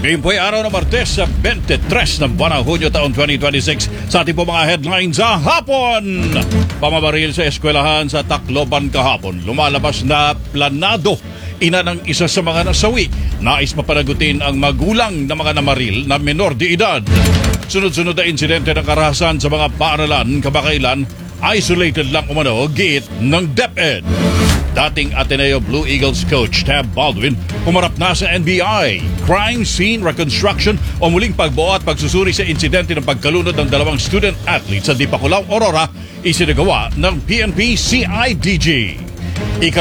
Ngayon po'y araw ng Martes sa 23 ng buwan ng Hunyo taong 2026 sa ating po mga headlines sa hapon. Pamamaril sa eskwelahan sa Tacloban kahapon. Lumalabas na planado. Ina ng isa sa mga nasawi. Nais mapanagutin ang magulang ng mga namaril na menor de edad. Sunod-sunod na insidente ng karahasan sa mga paaralan kamakailan. Isolated lang umano, giit ng DepEd. Dating Ateneo Blue Eagles coach Tab Baldwin humarap na sa NBI. Crime scene reconstruction o muling pagbuo at pagsusuri sa insidente ng pagkalunod ng dalawang student athletes sa Dipakulaw, Aurora isinagawa ng PNP CIDG.